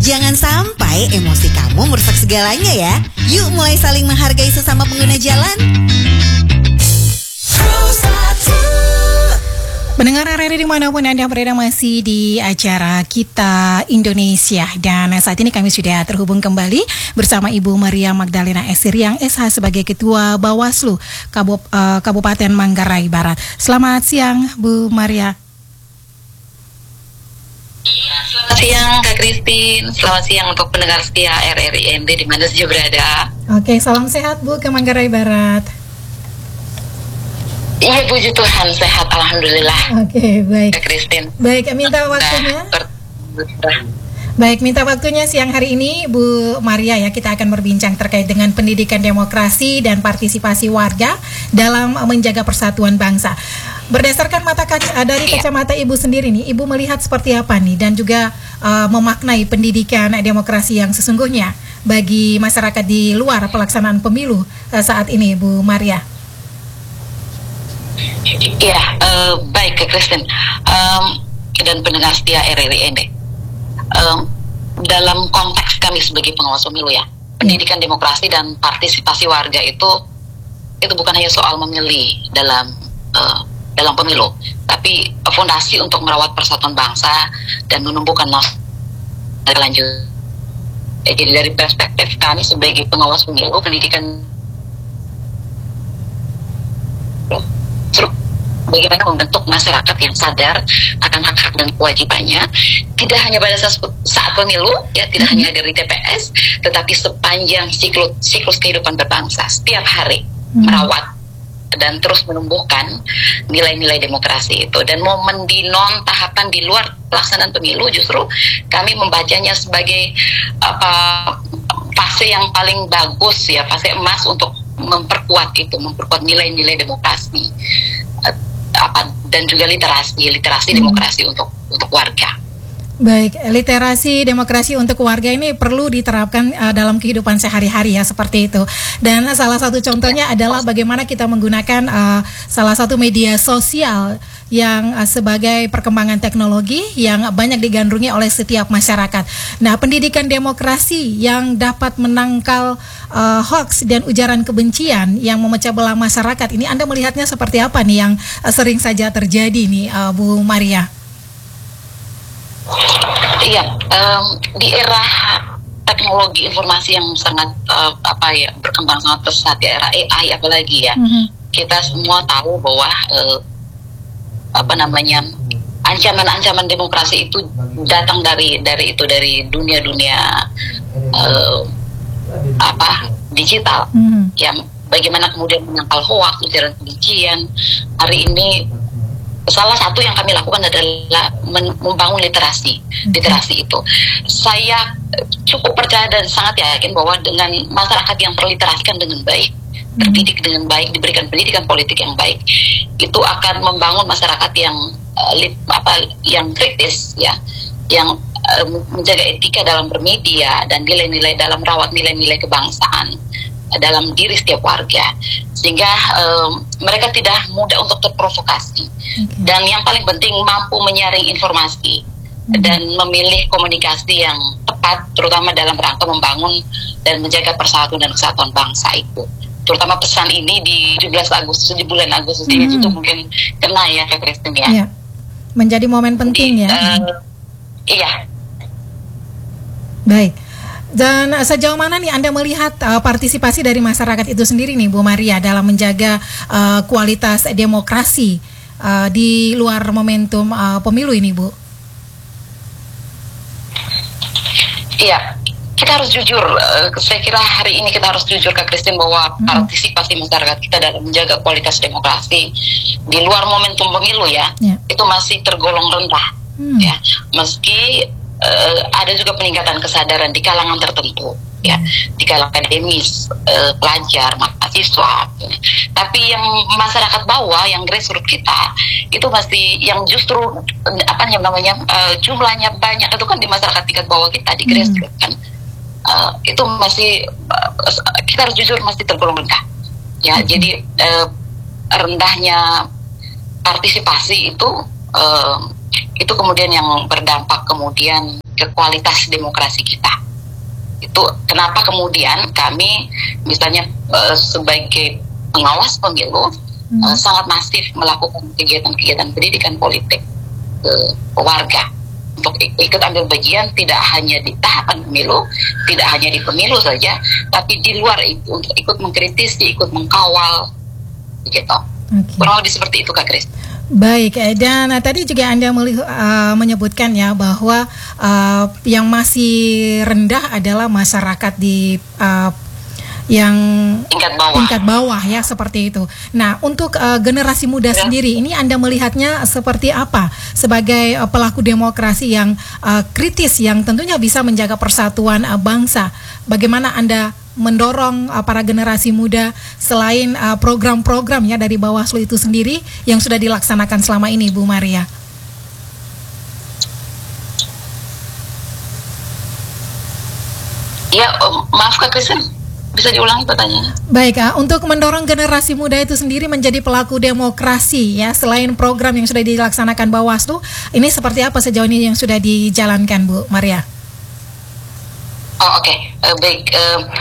Jangan sampai emosi kamu merusak segalanya ya. Yuk mulai saling menghargai sesama pengguna jalan. Pendengar RRI dimanapun Anda berada, masih di acara Kita Indonesia. Dan saat ini kami sudah terhubung kembali bersama Ibu Maria Magdalena Esiriang SH sebagai Ketua Bawaslu Kabupaten Manggarai Barat. Selamat siang Bu Maria. Selamat siang Kak Christine, selamat siang untuk pendengar setia RRI ND di mana saja berada. Oke, salam sehat Bu ke Manggarai Barat. Iya, puji Tuhan, sehat alhamdulillah. Oke, baik. Kak Christine. Baik, minta waktunya. Baik, minta waktunya siang hari ini Bu Maria ya, kita akan berbincang terkait dengan pendidikan demokrasi dan partisipasi warga dalam menjaga persatuan bangsa. Berdasarkan mata kaca dari kacamata Ibu sendiri nih, Ibu melihat seperti apa nih dan juga memaknai pendidikan demokrasi yang sesungguhnya bagi masyarakat di luar pelaksanaan pemilu saat ini, Bu Maria. Iya, baik Kak Christine dan pendengar setia RRI ND. Dalam konteks kami sebagai pengawas pemilu ya, pendidikan demokrasi dan partisipasi warga itu bukan hanya soal memilih dalam pemilu, tapi fondasi untuk merawat persatuan bangsa dan menumbuhkan masa lanjut. Jadi dari perspektif kami sebagai pengawas pemilu, pendidikan bagaimana membentuk masyarakat yang sadar akan hak-hak dan kewajibannya, tidak hanya pada saat pemilu, ya, tidak hanya dari TPS, tetapi sepanjang siklus kehidupan berbangsa, setiap hari merawat dan terus menumbuhkan nilai-nilai demokrasi itu. Dan momen di tahapan di luar pelaksanaan pemilu justru kami membacanya sebagai fase yang paling bagus ya, fase emas untuk memperkuat nilai-nilai demokrasi dan juga literasi demokrasi untuk warga. Baik, literasi demokrasi untuk warga ini perlu diterapkan dalam kehidupan sehari-hari ya, seperti itu. Dan salah satu contohnya adalah bagaimana kita menggunakan salah satu media sosial yang sebagai perkembangan teknologi yang banyak digandrungi oleh setiap masyarakat. Nah, pendidikan demokrasi yang dapat menangkal hoax dan ujaran kebencian yang memecah belah masyarakat ini, Anda melihatnya seperti apa nih yang sering saja terjadi nih, Bu Maria? Iya, di era teknologi informasi yang sangat berkembang sangat pesat ya, era AI apalagi ya, kita semua tahu bahwa ancaman-ancaman demokrasi itu datang dari dunia-dunia digital, yang bagaimana kemudian menangkal hoax, ujaran kebencian. Hari ini salah satu yang kami lakukan adalah membangun literasi itu. Saya cukup percaya dan sangat yakin bahwa dengan masyarakat yang terliterasikan dengan baik, terdidik dengan baik, diberikan pendidikan politik yang baik, itu akan membangun masyarakat yang kritis ya, yang menjaga etika dalam bermedia dan nilai-nilai dalam merawat nilai-nilai kebangsaan dalam diri setiap warga, sehingga mereka tidak mudah untuk terprovokasi. Dan yang paling penting mampu menyaring informasi dan memilih komunikasi yang tepat, terutama dalam rangka membangun dan menjaga persatuan dan kesatuan bangsa itu. Terutama pesan ini di 17 Agustus, di bulan Agustus ini itu mungkin kena ya Kak Christine ya. Iya. Menjadi momen penting ya. Iya. Baik. Dan sejauh mana nih Anda melihat partisipasi dari masyarakat itu sendiri nih Bu Maria dalam menjaga kualitas demokrasi di luar momentum pemilu ini, Bu? Iya, kita harus jujur. Saya kira hari ini kita harus jujur Kak Christine bahwa partisipasi masyarakat kita dalam menjaga kualitas demokrasi di luar momentum pemilu ya, itu masih tergolong rendah. Ya, meski ada juga peningkatan kesadaran di kalangan tertentu ya, di kalangan akademis, pelajar, mahasiswa. Tapi yang masyarakat bawah, yang grassroots kita itu masih yang justru jumlahnya banyak itu kan di masyarakat tingkat bawah kita, di grassroots kan, itu masih kita harus jujur masih tergolong rendah ya. Jadi rendahnya partisipasi itu kemudian yang berdampak kemudian ke kualitas demokrasi kita. Itu kenapa kemudian kami misalnya sebagai pengawas pemilu sangat masif melakukan kegiatan-kegiatan pendidikan politik ke warga untuk ikut ambil bagian, tidak hanya di tahapan pemilu, tidak hanya di pemilu saja, tapi di luar itu untuk ikut mengkritisi, ikut mengkawal, begitu. Kurang lebih seperti itu, Kak Kris. Baik, dan tadi juga Anda menyebutkan ya bahwa yang masih rendah adalah masyarakat di yang tingkat bawah ya, seperti itu. Nah, untuk generasi muda sendiri ini Anda melihatnya seperti apa sebagai pelaku demokrasi yang kritis yang tentunya bisa menjaga persatuan bangsa? Bagaimana Anda mendorong para generasi muda selain program-program ya dari Bawaslu itu sendiri yang sudah dilaksanakan selama ini, Bu Maria? Ya, maaf Kak Kristen, bisa diulangi pertanyaannya? Baik, untuk mendorong generasi muda itu sendiri menjadi pelaku demokrasi ya, selain program yang sudah dilaksanakan Bawaslu, ini seperti apa sejauh ini yang sudah dijalankan, Bu Maria? Oh, oke. Baik.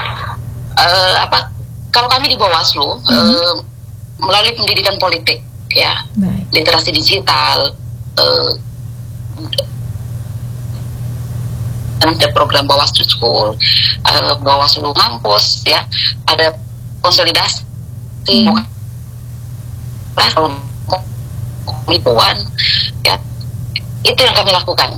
Kalau kami di Bawaslu melalui pendidikan politik, ya, literasi digital, ada program Bawaslu School, Bawaslu Ngampus, ya, ada konsolidasi, penipuan, ya, itu yang kami lakukan.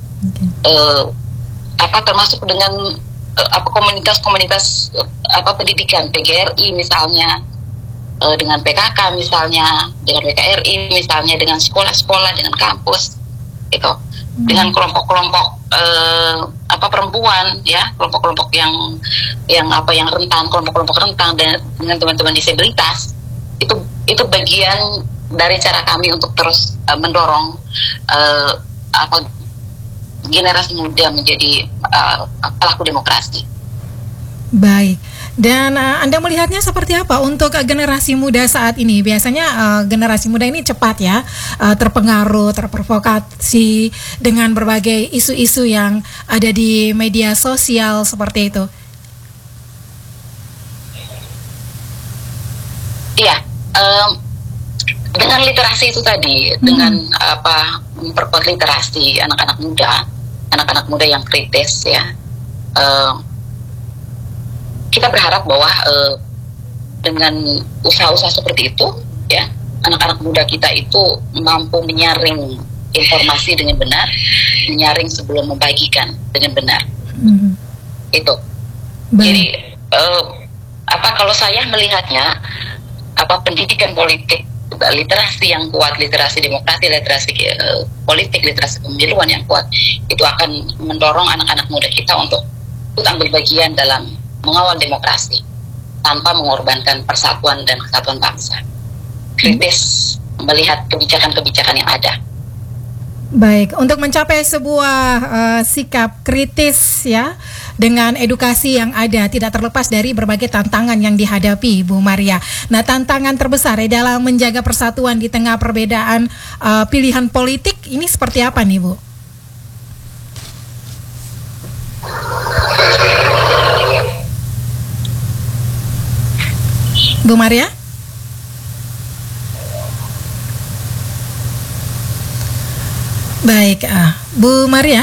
Termasuk dengan komunitas-komunitas pendidikan PGRI misalnya, dengan PKK misalnya, dengan PKRI misalnya, dengan sekolah-sekolah, dengan kampus, itu, dengan kelompok-kelompok perempuan, ya, kelompok-kelompok yang rentan, kelompok-kelompok rentang, dan dengan teman-teman disabilitas, itu bagian dari cara kami untuk terus mendorong generasi muda menjadi pelaku demokrasi. Baik. Dan Anda melihatnya seperti apa untuk generasi muda saat ini? Biasanya generasi muda ini cepat ya terpengaruh, terprovokasi dengan berbagai isu-isu yang ada di media sosial seperti itu. Iya, dengan literasi itu tadi, dengan memperkuat literasi anak-anak muda yang kritis, ya. Kita berharap bahwa dengan usaha-usaha seperti itu, ya, anak-anak muda kita itu mampu menyaring informasi dengan benar, menyaring sebelum membagikan dengan benar. Itu. Jadi kalau saya melihatnya, pendidikan politik, literasi yang kuat, literasi demokrasi, literasi politik, literasi pemiluan yang kuat, itu akan mendorong anak-anak muda kita untuk ambil bagian dalam mengawal demokrasi tanpa mengorbankan persatuan dan kesatuan bangsa. Kritis melihat kebijakan-kebijakan yang ada. Baik, untuk mencapai sebuah sikap kritis ya dengan edukasi yang ada, tidak terlepas dari berbagai tantangan yang dihadapi, Bu Maria. Nah, tantangan terbesar dalam menjaga persatuan di tengah perbedaan pilihan politik ini seperti apa nih, Bu? Bu Maria? Baik, Bu Maria?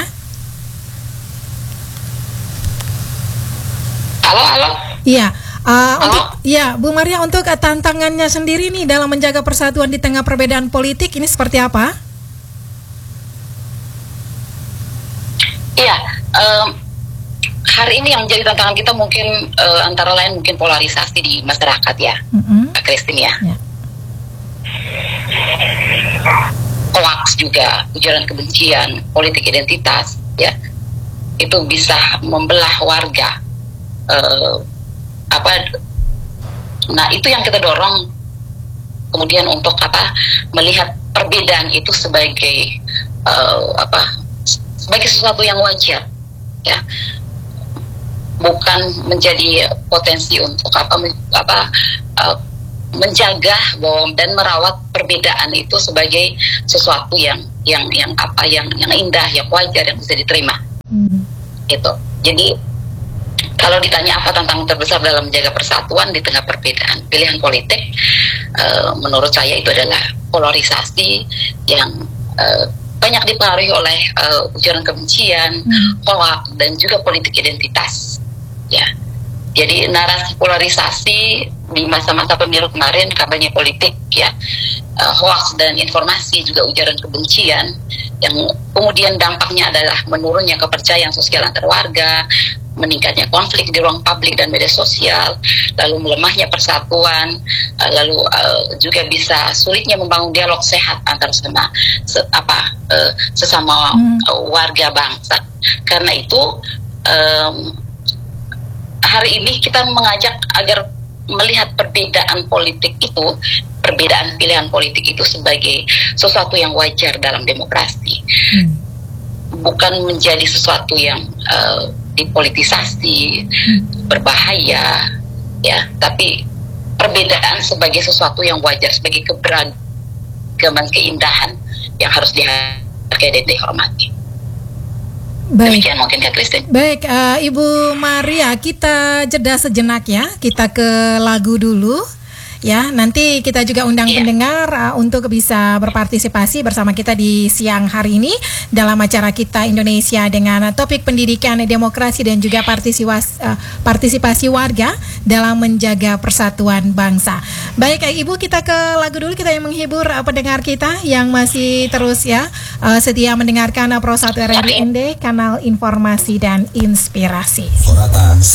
Halo. Iya, Bu Maria, untuk tantangannya sendiri nih dalam menjaga persatuan di tengah perbedaan politik ini seperti apa? Iya, hari ini yang menjadi tantangan kita mungkin antara lain mungkin polarisasi di masyarakat, ya, Kak Christine, ya. Hoax juga, ujaran kebencian, politik identitas, ya, itu bisa membelah warga. Nah, itu yang kita dorong kemudian untuk melihat perbedaan itu sebagai sebagai sesuatu yang wajar, ya, bukan menjadi potensi untuk menjaga dan merawat perbedaan itu sebagai sesuatu yang indah, yang wajar, yang bisa diterima. Itu. Jadi kalau ditanya apa tantangan terbesar dalam menjaga persatuan di tengah perbedaan pilihan politik, menurut saya itu adalah polarisasi yang banyak dipengaruhi oleh ujaran kebencian, hoak, dan juga politik identitas. Ya, jadi narasi polarisasi di masa-masa pemilu kemarin, kampanye politik, ya, hoaks dan informasi juga ujaran kebencian, yang kemudian dampaknya adalah menurunnya kepercayaan sosial antar warga, meningkatnya konflik di ruang publik dan media sosial, lalu melemahnya persatuan, lalu juga bisa sulitnya membangun dialog sehat antar sesama warga bangsa. Karena itu hari ini kita mengajak agar melihat perbedaan politik itu, perbedaan pilihan politik itu sebagai sesuatu yang wajar dalam demokrasi, bukan menjadi sesuatu yang dipolitisasi, berbahaya, ya. Tapi perbedaan sebagai sesuatu yang wajar, sebagai keberagaman, keindahan yang harus dihargai dan dihormati. Baik. Demikian mungkin Kak Christine. Baik, Ibu Maria, kita jeda sejenak ya. Kita ke lagu dulu. Ya, nanti kita juga undang pendengar untuk bisa berpartisipasi bersama kita di siang hari ini dalam acara kita Indonesia dengan topik pendidikan, demokrasi, dan juga partisipasi warga dalam menjaga persatuan bangsa. Baik, Ibu, kita ke lagu dulu, kita yang menghibur pendengar kita yang masih terus setia mendengarkan Pro 1 RRI ND, kanal informasi dan inspirasi. Korata